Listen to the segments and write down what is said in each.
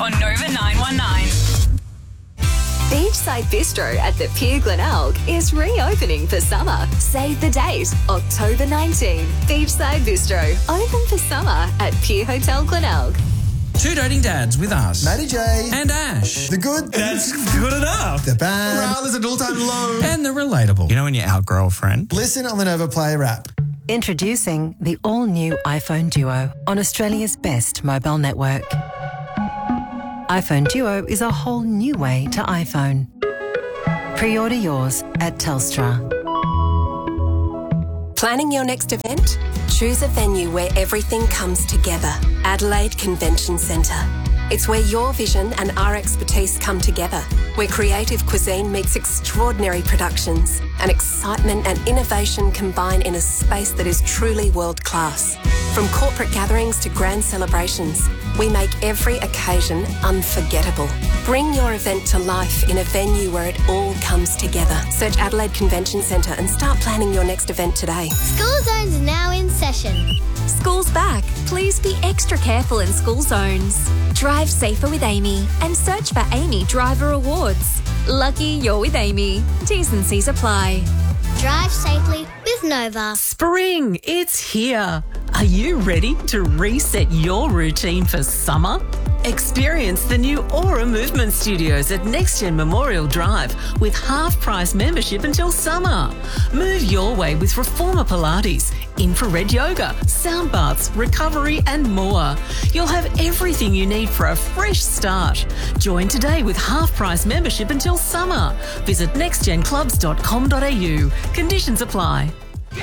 on Nova 919. Beachside Bistro at the Pier Glenelg is reopening for summer. Save the date, October 19. Beachside Bistro, open for summer at Pier Hotel Glenelg. Two Doting Dads with us. Matty J. And Ash. The good. That's good enough. The bad. Rather's an all-time low. And the relatable. You know when you outgrow a friend? Listen on the Nova Player app. Introducing the all-new iPhone Duo on Australia's best mobile network. iPhone Duo is a whole new way to iPhone. Pre-order yours at Telstra. Planning your next event? Choose a venue where everything comes together. Adelaide Convention Centre. It's where your vision and our expertise come together, where creative cuisine meets extraordinary productions and excitement and innovation combine in a space that is truly world-class. From corporate gatherings to grand celebrations, we make every occasion unforgettable. Bring your event to life in a venue where it all comes together. Search Adelaide Convention Centre and start planning your next event today. School Zones are now in session. School's back. Please be extra careful in school zones. Drive safer with Amy and search for Amy Driver Awards. Lucky you're with Amy. T's and C's apply. Drive safely with Nova. Spring, it's here. Are you ready to reset your routine for summer? Experience the new Aura Movement Studios at NextGen Memorial Drive with half-price membership until summer. Move your way with Reformer Pilates, infrared yoga, sound baths, recovery and more. You'll have everything you need for a fresh start. Join today with half-price membership until summer. Visit nextgenclubs.com.au. Conditions apply.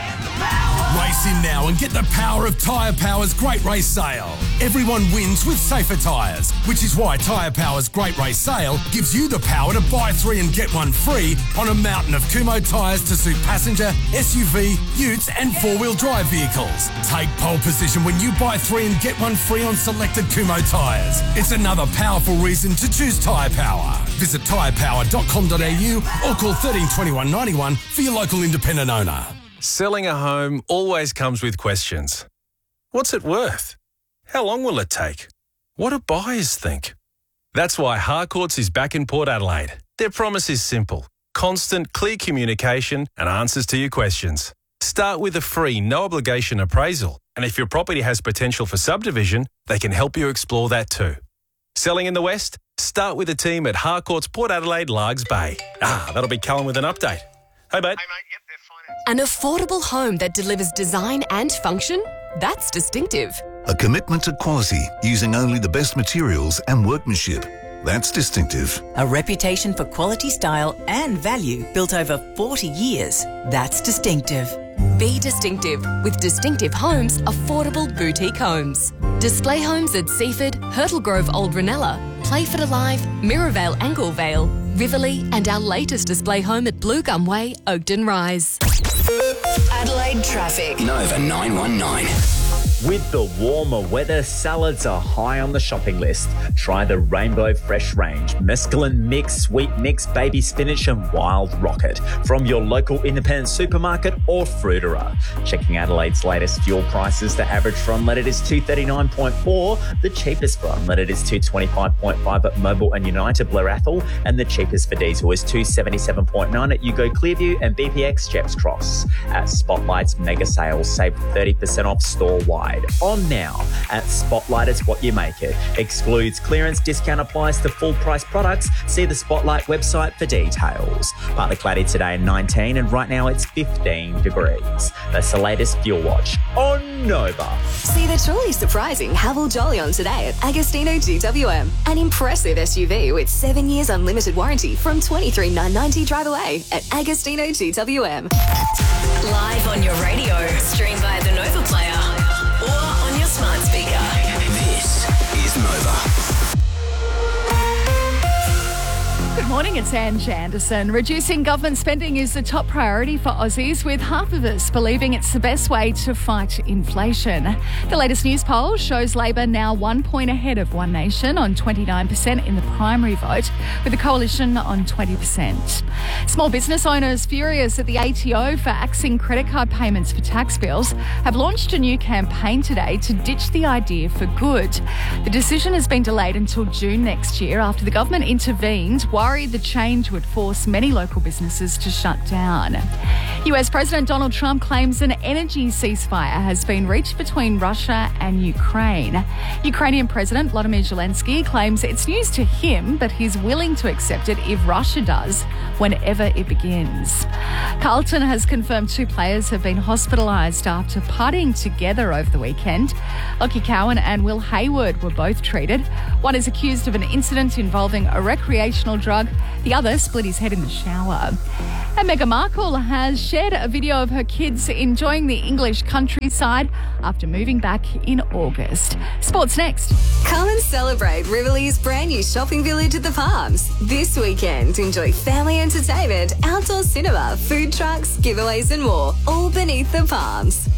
Race in now and get the power of Tyre Power's Great Race Sale. Everyone wins with safer tyres, which is why Tyre Power's Great Race Sale gives you the power to buy 3 and get 1 free on a mountain of Kumho tyres to suit passenger, SUV, utes and 4-wheel drive vehicles. Take pole position when you buy 3 and get 1 free on selected Kumho tyres. It's another powerful reason to choose Tyre Power. Visit tyrepower.com.au or call 13 21 91 for your local independent owner. Selling a home always comes with questions. What's it worth? How long will it take? What do buyers think? That's why Harcourts is back in Port Adelaide. Their promise is simple: constant, clear communication and answers to your questions. Start with a free, no-obligation appraisal, and if your property has potential for subdivision, they can help you explore that too. Selling in the West? Start with a team at Harcourts Port Adelaide, Largs Bay. That'll be Callum with an update. Hey, mate. An affordable home that delivers design and function? That's distinctive. A commitment to quality using only the best materials and workmanship. That's distinctive. A reputation for quality, style and value built over 40 years. That's distinctive. Be distinctive with Distinctive Homes, affordable boutique homes. Display homes at Seaford, Hurtle Grove Old Ranella, Playford Alive, Mirrorvale Anglevale, Riverlea and our latest display home at Blue Gum Way, Oakden Rise. Adelaide traffic. Nova 919. With the warmer weather, salads are high on the shopping list. Try the Rainbow Fresh range, mesclun mix, sweet mix, baby spinach and wild rocket from your local independent supermarket or fruiterer. Checking Adelaide's latest fuel prices, the average for unleaded is $2.39.4, the cheapest for unleaded is $2.25.5 at Mobil and United Blair Athol, and the cheapest for diesel is $2.77.9 at Yugo Clearview and BPX Jeps Cross. At Spotlight's mega sales, save 30% off store-wide. On now at Spotlight, it's what you make it. Excludes clearance, discount applies to full price products. See the Spotlight website for details. Partly cloudy today, 19, and right now it's 15 degrees. That's the latest fuel watch on Nova. See the truly surprising Haval Jolyon today at Agostino GWM. An impressive SUV with 7 years unlimited warranty from $23,990 drive away at Agostino GWM. Live on your radio, stream via the Nova Player or on your smart speaker. This is Nova. Good morning. morning, it's Ange Anderson. Reducing government spending is the top priority for Aussies, with half of us believing it's the best way to fight inflation. The latest news poll shows Labor now 1 point ahead of One Nation on 29% in the primary vote, with the Coalition on 20%. Small business owners furious at the ATO for axing credit card payments for tax bills have launched a new campaign today to ditch the idea for good. The decision has been delayed until June next year after the government intervened, worried the change would force many local businesses to shut down. US President Donald Trump claims an energy ceasefire has been reached between Russia and Ukraine. Ukrainian President Volodymyr Zelensky claims it's news to him, but he's willing to accept it if Russia does, whenever it begins. Carlton has confirmed 2 players have been hospitalised after partying together over the weekend. Lockie Cowan and Will Hayward were both treated. One is accused of an incident involving a recreational drug. The other split his head in the shower. And Meghan Markle has shared a video of her kids enjoying the English countryside after moving back in August. Sports next. Come and celebrate Riverley's brand new shopping village at the Palms. This weekend, enjoy family entertainment, outdoor cinema, food trucks, giveaways and more, all beneath the Palms.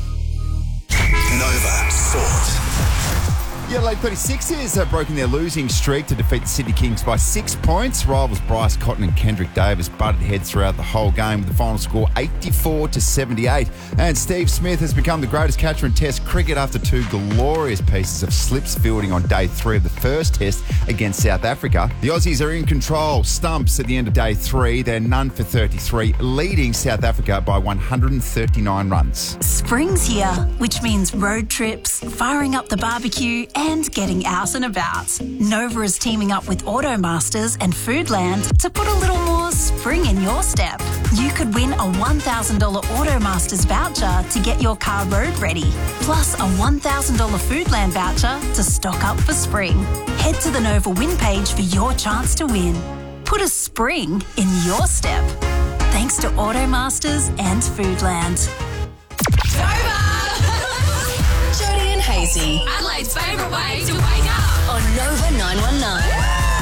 Nova Sport. The Adelaide 36ers have broken their losing streak to defeat the Sydney Kings by 6 points. Rivals Bryce Cotton and Kendrick Davis butted heads throughout the whole game with the final score 84-78. And Steve Smith has become the greatest catcher in Test cricket after 2 glorious pieces of slips fielding on day 3 of the first Test against South Africa. The Aussies are in control. Stumps at the end of day 3. They're none for 33, leading South Africa by 139 runs. Spring's here, which means road trips, firing up the barbecue and getting out and about. Nova is teaming up with Automasters and Foodland to put a little more spring in your step. You could win a $1,000 Automasters voucher to get your car road ready, plus a $1,000 Foodland voucher to stock up for spring. Head to the Nova win page for your chance to win. Put a spring in your step. Thanks to Automasters and Foodland. Jody and Hazy, Adelaide's favourite way to wake up on Nova 919.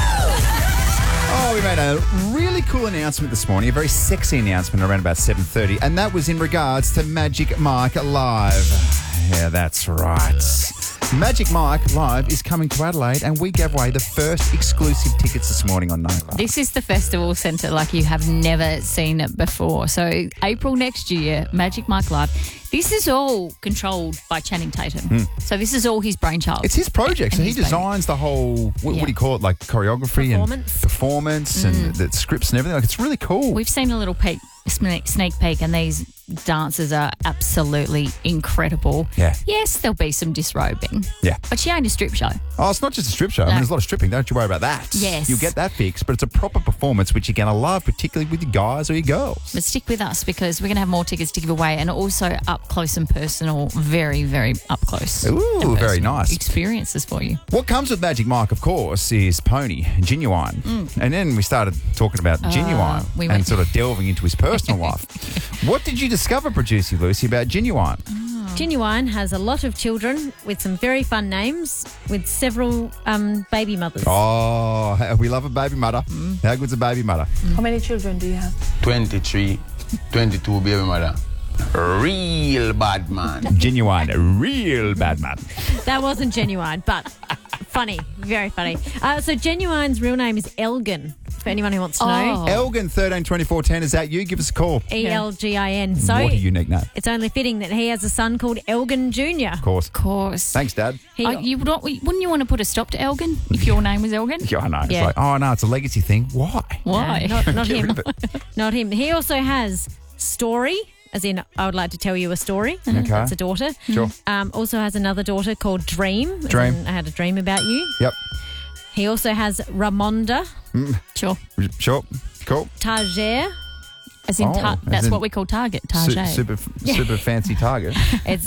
Oh, we made a really cool announcement this morning, a very sexy announcement around about 7:30, and that was in regards to Magic Mike Live. Yeah, that's right. Magic Mike Live is coming to Adelaide, and we gave away the first exclusive tickets this morning on Nova. This is the festival centre like you have never seen it before. So April next year, Magic Mike Live. This is all controlled by Channing Tatum. So this is all his brainchild. It's his project. So he designs the whole, what do you call it, like choreography and performance and the scripts and everything. Like, it's really cool. We've seen a little sneak peek, and these dancers are absolutely incredible. Yeah. Yes, there'll be some disrobing. Yeah. But she ain't a strip show. Oh, it's not just a strip show. I mean, there's a lot of stripping. Don't you worry about that. Yes. You'll get that fixed, but it's a proper performance, which you're going to love, particularly with your guys or your girls. But stick with us because we're going to have more tickets to give away, and also up close and personal, very, very up close. Ooh, very nice. Experiences for you. What comes with Magic Mike, of course, is Pony, Genuine. And then we started talking about Genuine and sort of delving into his personal life. What did you discover, producer Lucy, about Genuine? Genuine has a lot of children with some very fun names with several baby mothers. Oh, we love a baby mother. How good's a baby mother? How many children do you have? 23, 22 baby mother. Real bad man. Genuine, a real bad man. That wasn't Genuine, but funny, very funny. So Genuine's real name is Elgin, for anyone who wants to know. Elgin 13 24 10, is that you? Give us a call. ELGIN. So what a unique name. It's only fitting that he has a son called Elgin Jr. Of course. Of course. Thanks, Dad. Wouldn't you want to put a stop to Elgin if your name was Elgin? Yeah, I know. It's like, oh, no, it's a legacy thing. Why? Why? Not Get him. rid of it. Not him. He also has Story, as in I would like to tell you a story. Okay. That's a daughter. Sure. Also has another daughter called Dream. as Dream. in I had a dream about you. Yep. He also has Ramonda. Sure. Cool. Tajer. As in, as that's in what we call Target. Target. Super fancy Target. It's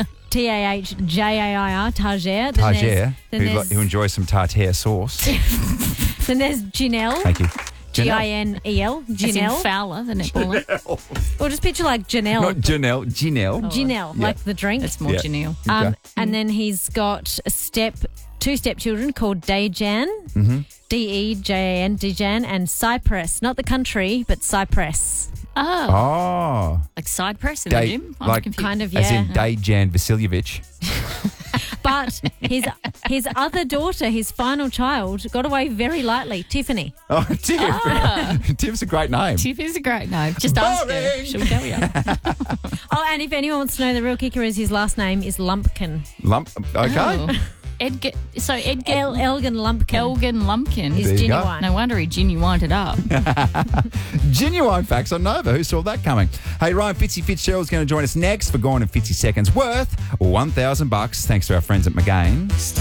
TAHJAIR, Tajer. Tajer, who enjoys some tartare sauce. Then there's Janelle. Thank you. Ginel. As in Fowler, the netballer. Or just picture like Janelle. Not Janelle, Ginelle. Janelle, Yeah. like the drink. That's more Janelle. Okay. And then he's got two stepchildren called Dejan, D-E-J-A-N, Dejan, and Cypress. Not the country, but Cypress. Oh. Like side press in the gym? I'm confused. Kind of, As yeah. in Dejan Vasiljevic. But his other daughter, his final child, got away very lightly. Tiffany. Oh, Tiff. Tiff's a great name. Tiff is a great name. Just ask her. She'll tell you. Oh, and if anyone wants to know, the real kicker is his last name is Lumpkin. Okay. Oh. Elgin Lumpkin. Elgin Lumpkin. Is genuine. No wonder he genuined it up. Genuine facts on Nova. Who saw that coming? Hey, Ryan Fitzgerald's going to join us next for Gone in 50 Seconds, worth $1,000 thanks to our friends at McGain.